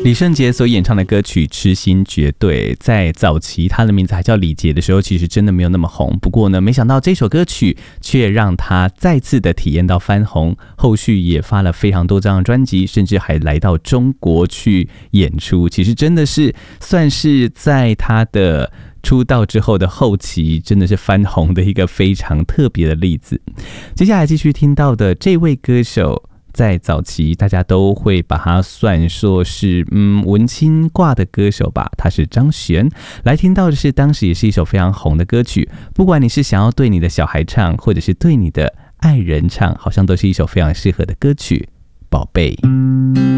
李圣杰所演唱的歌曲《痴心绝对》，在早期他的名字还叫李杰的时候，其实真的没有那么红。不过呢，没想到这首歌曲却让他再次的体验到翻红，后续也发了非常多张专辑，甚至还来到中国去演出。其实真的是算是在他的出道之后的后期，真的是翻红的一个非常特别的例子。接下来继续听到的这位歌手，在早期大家都会把他算作是文青挂的歌手吧，他是张悬。来听到的是当时也是一首非常红的歌曲，不管你是想要对你的小孩唱，或者是对你的爱人唱，好像都是一首非常适合的歌曲，宝贝。